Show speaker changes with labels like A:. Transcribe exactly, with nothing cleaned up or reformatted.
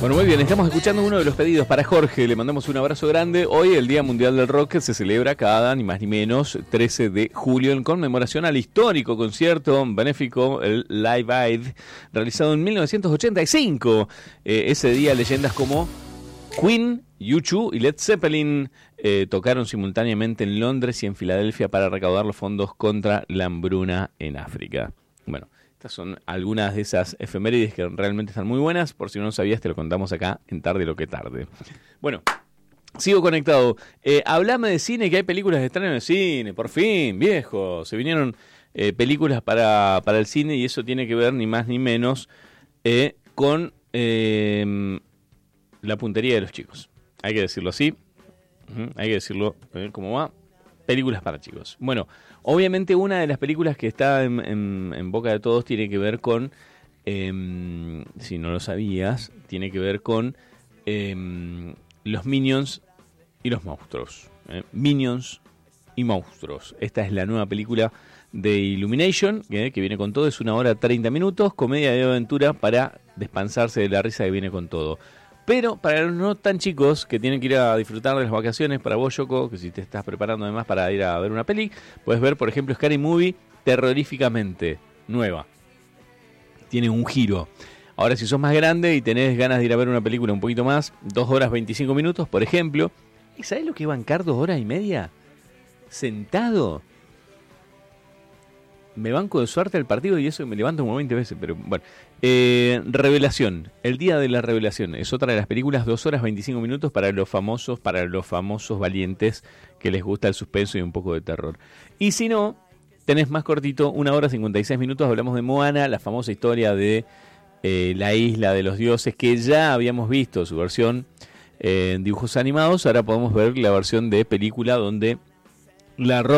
A: Bueno, muy bien, estamos escuchando uno de los pedidos para Jorge, le mandamos un abrazo grande. Hoy el Día Mundial del Rock se celebra cada, ni más ni menos, trece de julio en conmemoración al histórico concierto benéfico, el Live Aid, realizado en mil novecientos ochenta y cinco. Eh, ese día leyendas como Queen, U dos y Led Zeppelin eh, tocaron simultáneamente en Londres y en Filadelfia para recaudar los fondos contra la hambruna en África. Bueno, estas son algunas de esas efemérides que realmente están muy buenas. Por si no lo sabías, te lo contamos acá en Tarde lo que Tarde. Bueno, sigo conectado. Eh, hablame de cine, que hay películas de estreno de cine. Por fin, viejo. Se vinieron eh, películas para, para el cine y eso tiene que ver ni más ni menos eh, con eh, la puntería de los chicos. Hay que decirlo así. Uh-huh, hay que decirlo eh, como va. Películas para chicos. Bueno, obviamente una de las películas que está en, en, en boca de todos tiene que ver con, eh, si no lo sabías, tiene que ver con eh, los Minions y los monstruos. Eh, Minions y monstruos. Esta es la nueva película de Illumination, eh, que viene con todo. Es una hora treinta minutos, comedia de aventura para despansarse de la risa que viene con todo. Pero para los no tan chicos que tienen que ir a disfrutar de las vacaciones, para vos, Yoko, que si te estás preparando además para ir a ver una peli, puedes ver, por ejemplo, Scary Movie terroríficamente nueva. Tiene un giro. Ahora, si sos más grande y tenés ganas de ir a ver una película un poquito más, dos horas veinticinco minutos, por ejemplo, ¿y sabés lo que va a bancar dos horas y media? Sentado. Me banco de suerte al partido y eso me levanto como veinte veces, pero bueno. Eh, Revelación, el día de la revelación, es otra de las películas, dos horas veinticinco minutos para los famosos, para los famosos valientes que les gusta el suspenso y un poco de terror. Y si no, tenés más cortito, una hora cincuenta y seis minutos, hablamos de Moana, la famosa historia de eh, la isla de los dioses, que ya habíamos visto su versión eh, en dibujos animados. Ahora podemos ver la versión de película donde la